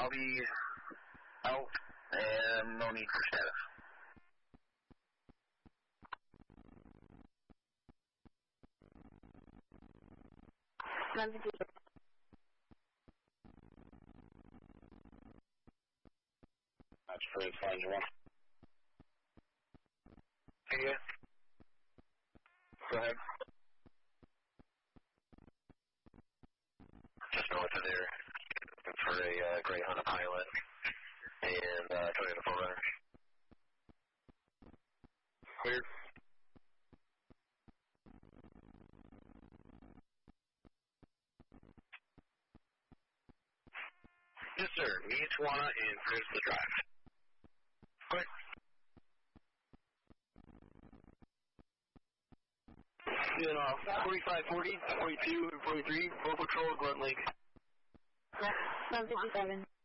I'll be out and no need for status. That's for fine, you want. Yeah. Go ahead. Just north of there for a gray Honda Pilot and Toyota 4Runner. Clear. Yes, sir. Me, Tawana, and cruise the drive. Quick. Then 4540, 42, 43, Full Patrol, Glen Lake. 157.